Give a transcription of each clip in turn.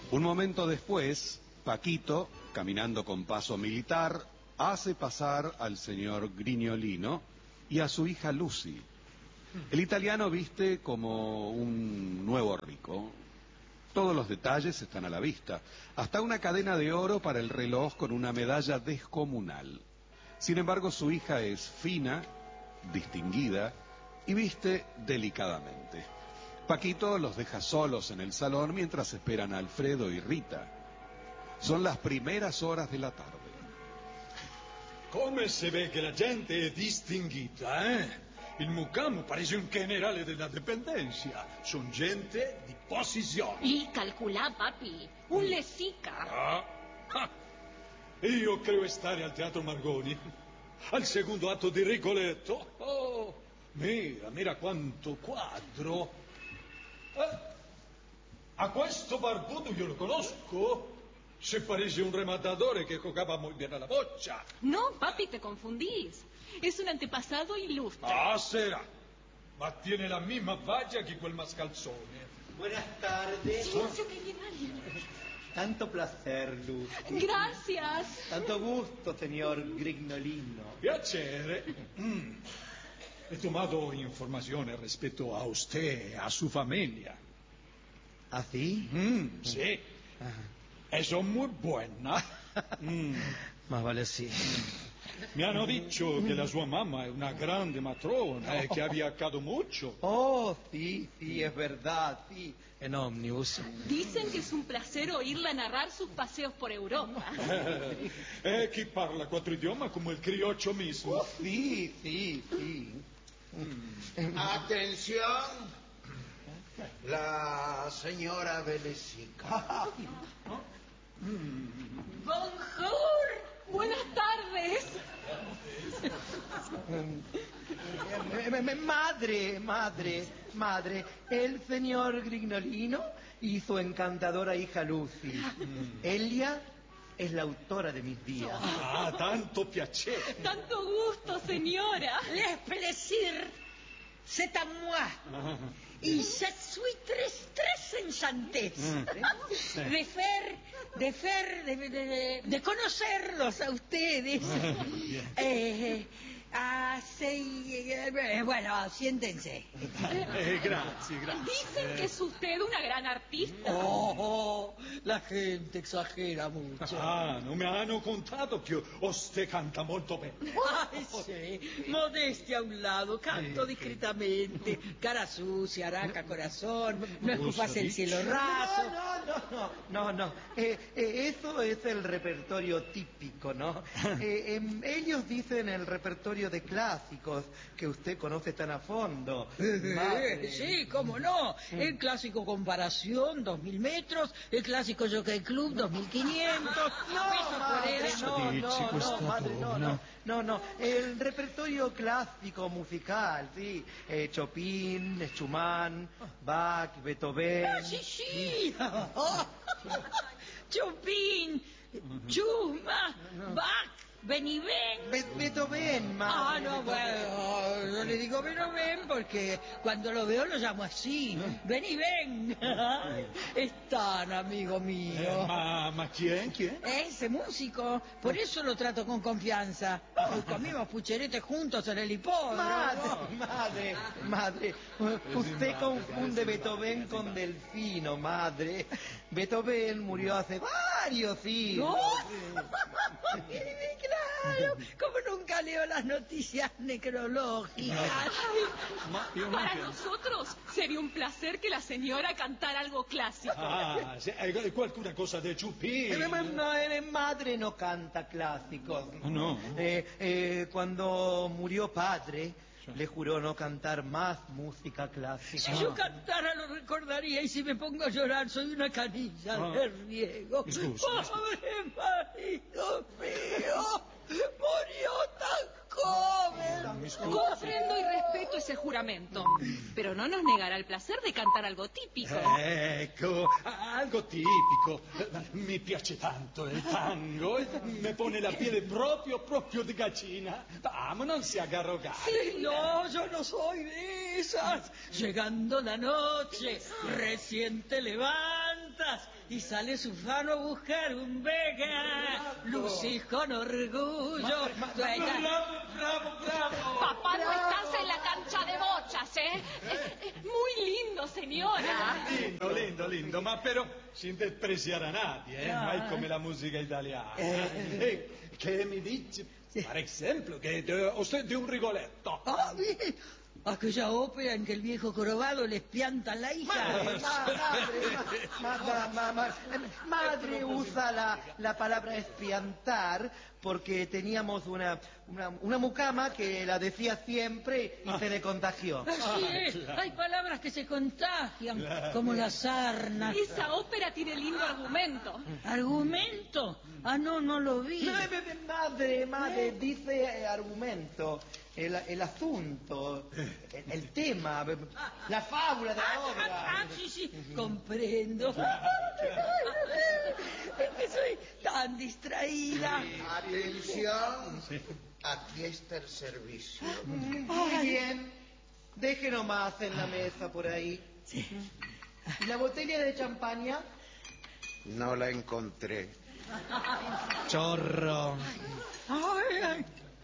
Un momento después, Paquito, caminando con paso militar, hace pasar al señor Grignolino y a su hija Lucy. El italiano viste como un nuevo rico. Todos los detalles están a la vista, hasta una cadena de oro para el reloj con una medalla descomunal. Sin embargo, su hija es fina, distinguida y viste delicadamente. Paquito los deja solos en el salón mientras esperan a Alfredo y Rita. Son las primeras horas de la tarde. Come se ve che la gente è distinguita, eh? Il Mucamo parece un generale della dipendenza. Son gente di posizione. Y calculá, papi, un lesica. Io credo stare al Teatro Margoni, al secondo atto di Rigoletto. Oh, mira quanto quadro. A questo barbudo io lo conosco. Se parece un rematador que jugaba muy bien a la bocha. No, papi, te confundís. Es un antepasado ilustre. Ah, será. Ma tiene la misma valla que quel mascalzone. Buenas tardes. Silencio, que viene alguien. Tanto placer, Luz. Gracias. Tanto gusto, señor Grignolino. Piacere. He tomado informaciones respecto a usted, a su familia. ¿Ah, sí? Sí. Ajá. Eso muy buena. Más vale sí. Mi hanno dicho que la sua mamma è una grande matrona e che ha viajado mucho. Oh, sí, es verdad, sí. En ómnibus. Dicen que es un placer oírla narrar sus paseos por Europa. Chi parla 4 idiomi come il crioccio mismo. Oh, sí. Atención, la señora Belesica. Bonjour. Buenas tardes. Madre, el señor Grignolino y su encantadora hija Lucy. Elia es la autora de mis días. Ah, tanto piacere. Tanto gusto, señora. Les plaisir, c'est à moi. Y je suis très enchantée de conocerlos a ustedes. Bueno, siéntense. Grazie. Dicen que es usted una gran artista. La gente exagera mucho. Ah, non mi hanno contato che usted canta molto bene. Ay, sí. Modestia a un lado, canto discretamente. Cara sucia, araca, corazón. No escupas el cielo raso. No. Eso es el repertorio típico, ¿no? Ellos dicen el repertorio de clásicos que usted conoce tan a fondo. Sí, cómo no. El clásico Comparación, 2000 metros. El clásico Jockey Club, 2500. No. El repertorio clásico musical, sí. Chopin, Schumann, Bach, Beethoven. Sí. Chopin, Schumann, Bach. Ven y ven. Beethoven, madre. Bueno, yo le digo Beethoven porque cuando lo veo lo llamo así. Ven y ven. Es tan amigo mío. Ma quién? Ese músico. Por eso lo trato con confianza. Comimos pucheretes juntos en el hipódromo. Madre. Usted confunde Beethoven con Delfino, madre. Beethoven murió hace varios siglos. Claro, como nunca leo las noticias necrológicas. Para nosotros sería un placer que la señora cantara algo clásico. Qualcuna cosa de Chopin. Madre no canta clásicos. No. Cuando murió padre, le juró no cantar más música clásica. Si yo cantara lo recordaría y si me pongo a llorar soy una canilla de riego. Pobre marido mío, murió tan joven. Comprendo y respeto ese juramento, pero no nos negará el placer de cantar algo típico. Ecco, algo tipico. Mi piace tanto il tango. Me pone la piel proprio di gallina. Vamos, non si haga rogar. Sí, no, yo no soy de esas. Llegando la noche, recién te levantas. tantas y sale su fano a buscar un Vega. Lucís con orgullo. Bravo. Papá, no estás en la cancha de bochas, ¿eh? Muy lindo, señora. Lindo, ma però sin despreciare a nadie, eh? Mai come la musica italiana. Che mi dice, per esempio, che usted de un Rigoletto. Ah, bien. Aquella ópera en que el viejo jorobado les pianta a la hija. Madre usa la palabra espiantar porque teníamos una mucama que la decía siempre y se le contagió. Así es, hay palabras que se contagian, como la sarna. Esa ópera tiene lindo argumento. ¿Argumento? Ah, no lo vi. Madre, dice argumento. El asunto, el tema, la fábula de la obra. Sí, comprendo. Es que soy tan distraída. Atención, aquí está el servicio. Muy bien, deje nomás en la mesa por ahí. Sí. ¿Y la botella de champaña? No la encontré. Chorro. Ay.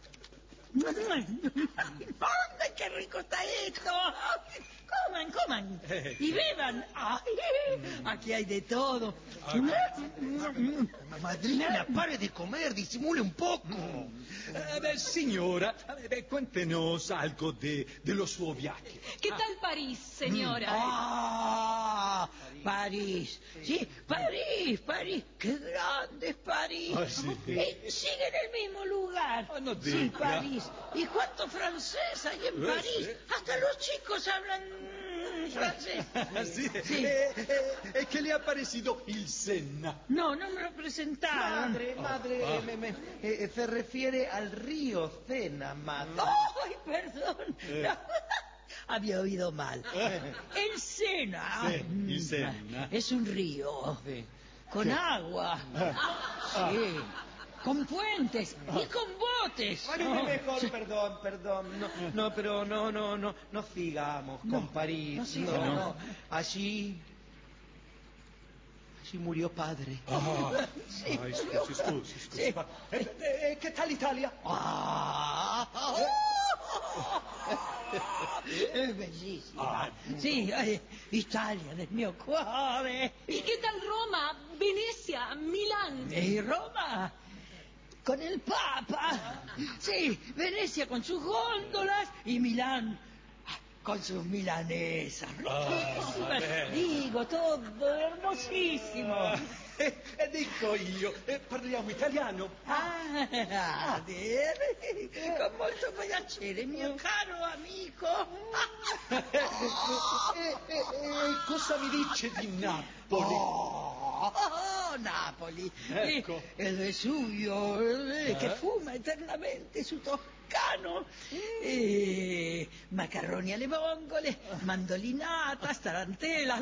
¡Ay, qué rico está esto! Coman. Y beban. Ay, aquí hay de todo. Madrina, pare de comer, disimule un poco. Signora, cuéntenos algo de lo suo viaje. ¿Qué tal París, señora? ¡Ah! París. Sí, París. ¡Qué grande es París! Ah, sí. Sigue en el mismo lugar. Ah, no sí, diga. París. ¿Y cuánto francés hay en París? Sí. Hasta los chicos hablan francés. Sí. Sí. ¿Qué le ha parecido il Senna? No me lo presentaron. Madre, se refiere al río Sena, madre. ¡Ay, perdón! Había oído mal. El Sena. Sí, el Sena. Es un río. Sí. Con agua. Sí. Con puentes y con botes. Mejor, perdón. Pero no sigamos con París. no sigamos. No. Allí murió padre. Sí. Scusi. Sí. Che tal Italia? Es bellísima. Sí, Italia del mio cuore. ¿Y qué tal Roma, Venecia, Milán? ¿Y Roma? Con el Papa. Sí, Venecia con sus góndolas y Milán con sus milanesas. Digo, todo hermosísimo. Dico io, parliamo italiano. Con molto piacere, mio caro amico. Cosa mi dice di Napoli? Napoli. Ecco. El Vesuvio, che fuma eternamente su Toscano. Macarroni alle vongole, mandolinatas, tarantelas.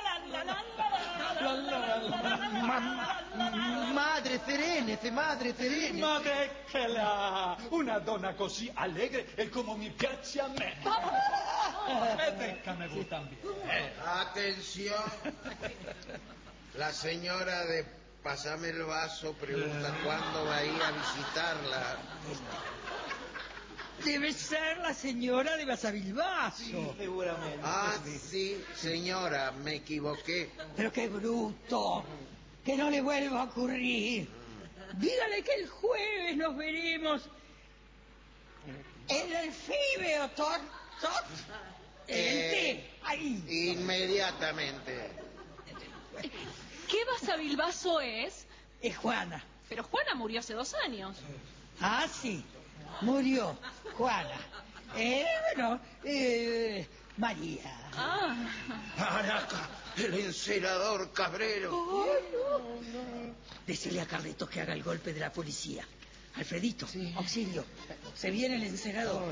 Madre serenese. Madre che una donna così allegre è come mi piace a me. E beccame voi también. Atención. La señora de Pásame el vaso pregunta cuándo va a ir a visitarla. Debe ser la señora de Basavilbaso. Seguramente. Sí, señora, me equivoqué. Pero qué bruto. Que no le vuelva a ocurrir. Dígale que el jueves nos veremos en el Fibeo, ahí. Inmediatamente. ¿Qué Basavilbaso es? Es Juana. Pero Juana murió hace 2 años. Ah, sí. Murió Juana. María. Araca, el encerador Cabrero. Decirle a Carlitos que haga el golpe de la policía. Alfredito, auxilio. Se viene el encerador.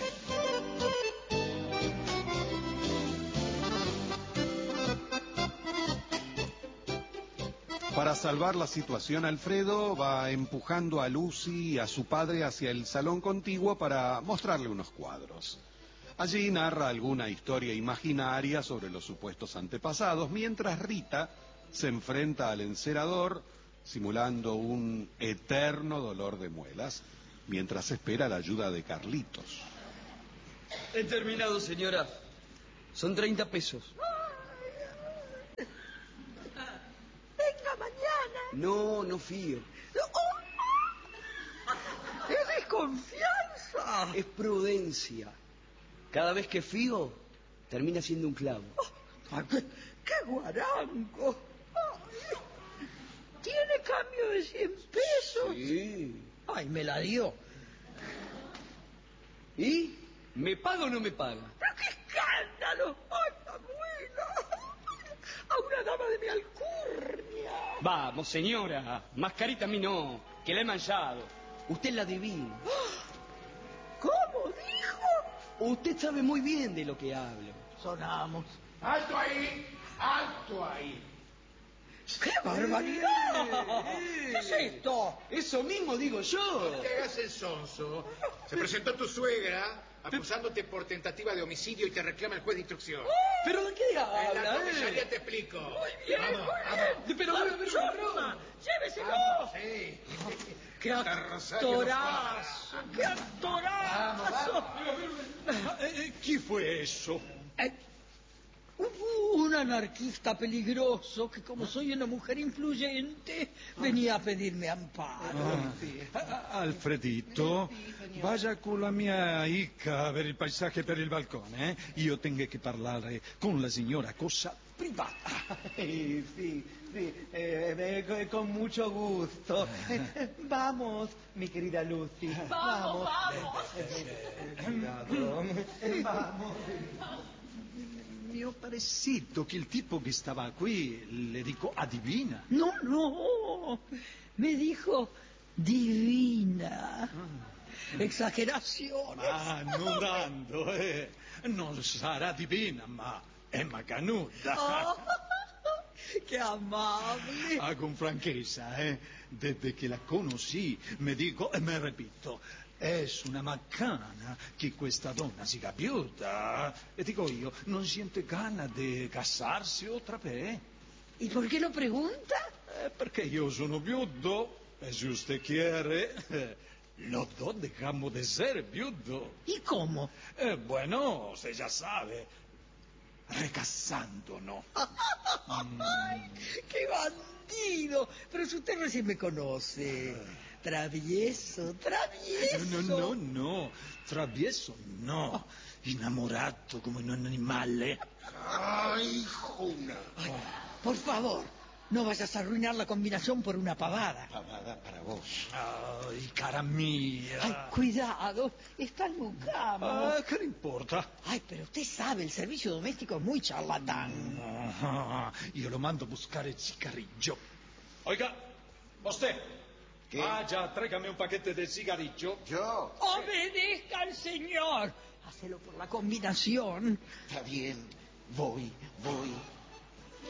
Para salvar la situación, Alfredo va empujando a Lucy y a su padre hacia el salón contiguo para mostrarle unos cuadros. Allí narra alguna historia imaginaria sobre los supuestos antepasados, mientras Rita se enfrenta al encerador, simulando un eterno dolor de muelas, mientras espera la ayuda de Carlitos. He terminado, señora. Son 30 pesos. Venga mañana. No, no fío. ¡Es desconfianza! Es prudencia. Cada vez que fío, termina siendo un clavo. ¡Qué guarango! Ay, ¿tiene cambio de 100 pesos? Sí. Ay, me la dio. ¿Y? ¿Me paga o no me paga? ¡Pero qué escándalo! ¡Ay, abuela! A una dama de mi alcurnia. Vamos, señora. Mascarita a mí no, que la he manchado. Usted la adivina. ¿Cómo dijo? Usted sabe muy bien de lo que hablo. Sonamos. ¡Alto ahí! ¡Alto ahí! ¡Qué barbaridad! ¿Qué es esto? Eso mismo digo yo. No te hagas el sonso. Se presentó tu suegra acusándote por tentativa de homicidio y te reclama el juez de instrucción. ¿Pero de qué En la habla? comisaría te explico. Muy bien, Vamos, muy bien. Pero debe haber un error. ¡Lléveselo! Sí. ¡Qué actorazo! ¡Qué actorazo! Chi fue eso? Un anarquista peligroso que, como soy una mujer influyente, venía a pedirme amparo. Alfredito, vaya con la mia hija a ver il paesaggio per il balcone. Io tengo che parlare con la signora cosa privata. Sí, con mucho gusto. Vamos, mi querida Lucy. Vamos, vamos. Cuidado. Vamos. Mi ho parecito che il tipo che stava qui, le dico, adivina. No, no. Me dijo divina. Exageraciones. Ma non dando, non sarà divina, ma è macanuda. Oh, ¡qué amable! Con franchezza, desde que la conocí, me dico e me repito, es una macana che questa donna si capiuta. E dico io, non siente gana di casarsi otra vez? ¿Y por qué lo pregunta? Perché io sono viudo, e se usted quiere, los dos dejamos de ser viudos. ¿Y cómo? Bueno, usted ya sabe, recasándonos. ¡Ay, qué bandido! Pero si usted recién me conoce. Travieso, travieso. No, travieso no. Innamorato come un animale. ¡Ay, Juna! Ay, por favor, no vayas a arruinar la combinación por una pavada. Pavada para vos. Ay, cara mía. Ay, cuidado, está el mucamo. ¿Qué le importa? Ay, pero usted sabe, el servicio doméstico es muy charlatán. Io lo mando a buscare il cigarrillo. Oiga, usted. ¿Qué? Vaya, tráigame un paquete de cigarrillo. ¿Yo? Obedezca al señor. Hacelo por la combinación. Está bien. Voy.